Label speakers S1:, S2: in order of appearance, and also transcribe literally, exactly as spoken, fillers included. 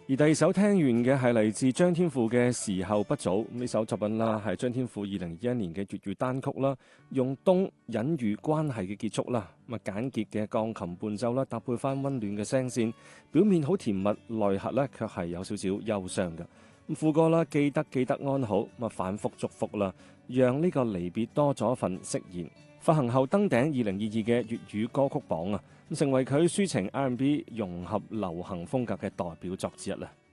S1: 而第二首聽完嘅係嚟自張天賦嘅《時候不早》，呢首作品啦係張天賦二零二一年嘅粵語單曲啦，用冬隱喻關係嘅結束啦，咁啊簡潔嘅鋼琴伴奏啦，搭配翻溫暖嘅聲線，表面好甜蜜，內核咧卻係有少少憂傷嘅。咁副歌啦，記得記得安好，咁啊反覆祝福啦，讓呢個離別多咗份釋然。發行後登頂二零二二嘅粵語歌曲榜啊，咁成為佢抒情 R and B 融合流行風格嘅代表作之一啦。